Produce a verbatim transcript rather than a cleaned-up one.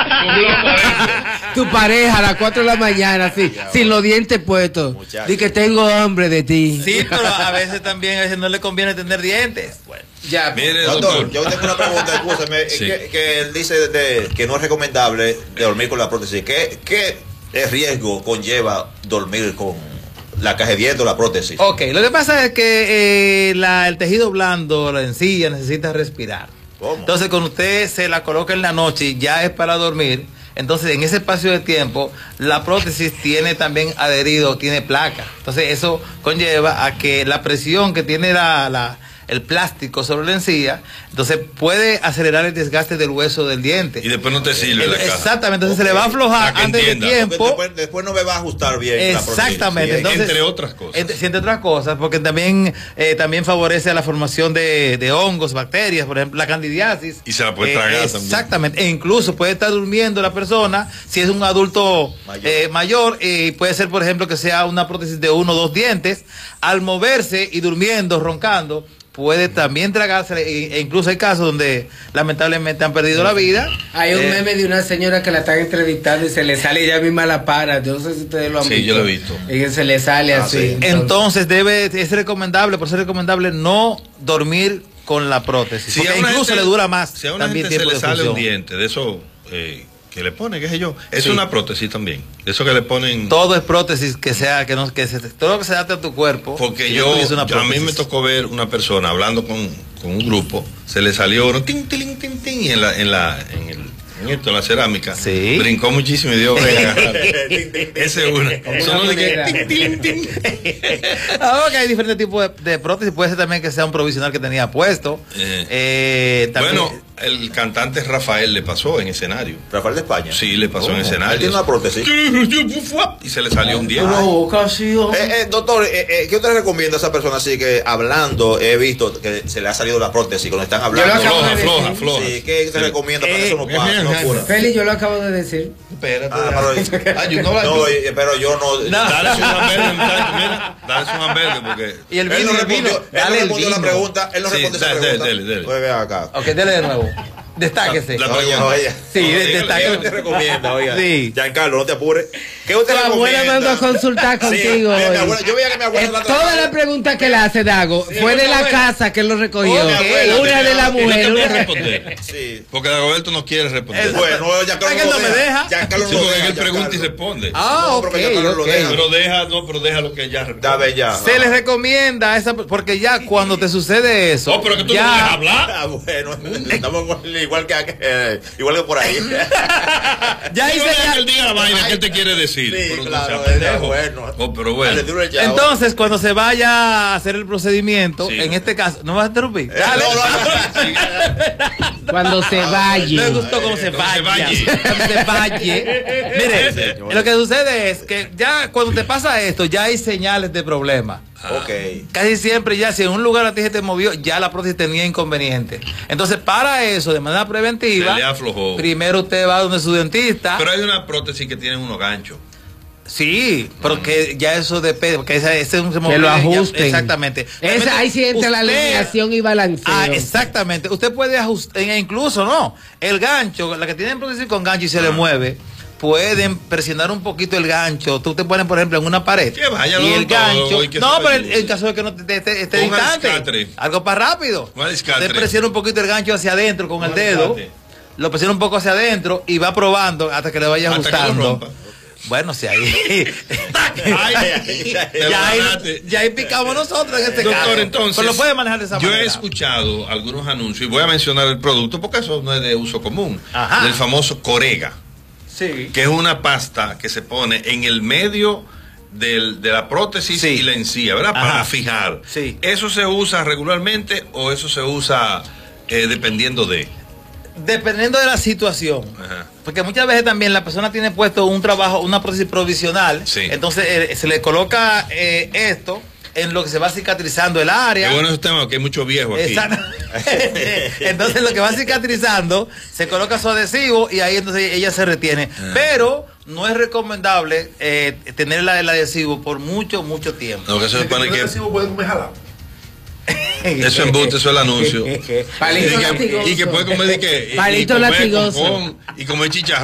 Tu pareja a las cuatro de la mañana, así, sin los dientes puestos. Di que tengo hambre de ti. Sí, pero a veces también a veces no le conviene tener dientes. Bueno, ya. Mire, doctor, yo tengo una pregunta, escúchame, sí. que, que él dice de, de, que no es recomendable de dormir con la prótesis. ¿Qué, qué riesgo conlleva dormir con la caja de dientes o la prótesis? Ok, lo que pasa es que eh, la, el tejido blando, la encía, necesita respirar. ¿Cómo? Entonces, cuando usted se la coloca en la noche y ya es para dormir, entonces en ese espacio de tiempo, la prótesis tiene también adherido, tiene placa. Entonces, eso conlleva a que la presión que tiene la... la el plástico sobre la encía, entonces puede acelerar el desgaste del hueso del diente. Y después no te sirve el, la caja. Exactamente, entonces okay. se le va a aflojar antes entienda. de tiempo. Después, después no me va a ajustar bien. Exactamente. La entonces, entre otras cosas. Entre, entre otras cosas, porque también, eh, también favorece a la formación de, de hongos, bacterias, por ejemplo, la candidiasis. Y se la puede tragar eh, también. Exactamente. E incluso puede estar durmiendo la persona, si es un adulto mayor, eh, mayor eh, puede ser, por ejemplo, que sea una prótesis de uno o dos dientes, al moverse y durmiendo, roncando, puede también tragarse, e incluso hay casos donde lamentablemente han perdido la vida. Hay un eh, meme de una señora que la están entrevistando y se le sale ella misma la para. Yo no sé si ustedes lo han sí, visto. Sí, yo lo he visto. Y se le sale ah, así. Sí. Entonces, entonces debe, es recomendable, por ser recomendable, no dormir con la prótesis. Si porque incluso gente, le dura más. Si a una gente se le sale un diente, de eso... Eh, que le pone, qué sé yo, es sí. una prótesis también, eso que le ponen. Todo es prótesis que sea, que no, que se, todo lo que se adapte a tu cuerpo. Porque yo, yo a mí me tocó ver una persona hablando con, con un grupo, se le salió uno, tin, tin, tin, tin, y en la, en la, en el, en esto, en la cerámica, sí. brincó muchísimo y dio brega agarrar. Ese es uno. Solo de que tin, tin, tin. Ahora que hay diferentes tipos de, de prótesis, puede ser también que sea un provisional que tenía puesto. Eh. Eh, también, bueno, el cantante Rafael le pasó en escenario. ¿Rafael de España? Sí, le pasó oh, en escenario. Tiene una prótesis. Y se le salió un diente. Eh, eh, doctor, eh, eh, ¿qué usted le recomienda a esa persona así que hablando, he visto que se le ha salido la prótesis cuando están hablando? Floja, floja, floja. Sí, ¿qué se sí. recomienda para eh, que eso no pase? No ocurra? Félix, yo lo acabo de decir. Espérate. Ah, pero, ah, yo no, no, pero yo no. no. Dale su hamburgues, muchacho, mira. Dale su hamburgues porque. Y el vino, él no el vino. Respondió, él no respondió la pregunta. Él no sí, respondió dale, esa pregunta. Dale, dale, dale. Ve acá. Ok, dale de nuevo. Destáquese. La, la oye, oye. Sí, no, destáquese. ¿Qué te recomienda, oiga? Sí. Giancarlo, no te apures. ¿Qué usted tu recomienda? abuela mandó a consultar contigo. Sí, hoy. mi abuela, yo veía que mi abuela... Eh, todas las preguntas que le hace Dago sí, fue de la abuela. casa que él lo recogió. Oh, abuela, una de las mujeres. No te responder. Sí. Porque Dagoberto no quiere responder. Bueno, Giancarlo no, no me deja. Giancarlo sí, no porque deja. él pregunta y responde. Ah, no, ok, okay. Lo deja. Pero deja, no, pero deja lo que ella responde. Dame ya. Se les recomienda esa, porque ya cuando te sucede eso. Oh, pero que tú ya, no dejas hablar. Ah, bueno, estamos igual que eh, igual que por ahí. Ya hice ya que él diga la vaina, ¿qué te quiere decir? Sí, pero claro, no sea bueno. Oh, pero bueno. Entonces, cuando se vaya a hacer el procedimiento, sí, en no, este caso, ¿no vas a interrumpir? Dale. No, no, no. Cuando se vaya. Me gustó cómo se vaya. Cuando se vaya. Mire, lo que sucede es que ya cuando te pasa esto, ya hay señales de problema. Okay. Casi siempre ya si en un lugar a ti se te movió, ya la prótesis tenía inconveniente. Entonces, para eso, de manera preventiva, se le aflojó. Primero usted va donde su dentista. Pero hay una prótesis que tiene unos ganchos. Sí, porque mm. ya eso depende, porque ese, ese es un que lo ajusten. Ya, exactamente. Esa, ahí sí entra usted, la alineación y balanceo. Ah, exactamente. Usted puede ajustar, incluso no, el gancho, la que tienen prótesis con gancho y se ah. le mueve, pueden presionar un poquito el gancho. Tú te pones, por ejemplo, en una pared que vaya y el gancho. Y no, pero en, en caso de que no esté, esté, esté distante, algo para rápido. Usted presiona un poquito el gancho hacia adentro con el dedo. Lo presiona un poco hacia adentro y va probando hasta que le vaya hasta ajustando. Bueno, si ahí. Ay, ya, ya, ahí ya ahí picamos nosotros en este Doctor, caso. Entonces, pero lo puede manejar de esa yo manera. Yo he escuchado algunos anuncios y voy a mencionar el producto porque eso no es de uso común. Ajá. Del famoso Corega. Sí. Que es una pasta que se pone en el medio del, de la prótesis sí. y la encía, ¿verdad? Ajá. Para fijar. Sí. ¿Eso se usa regularmente o eso se usa eh, dependiendo de? Dependiendo de la situación. Ajá. Porque muchas veces también la persona tiene puesto un trabajo, una prótesis provisional. Sí. Entonces eh, se le coloca eh, esto en lo que se va cicatrizando el área. Qué bueno ese tema, que hay mucho viejo aquí. Entonces lo que va cicatrizando, se coloca su adhesivo y ahí entonces ella se retiene. Ah. Pero no es recomendable eh, tener el adhesivo por mucho, mucho tiempo. Lo que se supone que... El adhesivo puede comer jalado. Eso es embuste, eso es el anuncio. Palito y, que, y que puede comer y que palito y, y comer latigoso con, con, y comer chicharrón.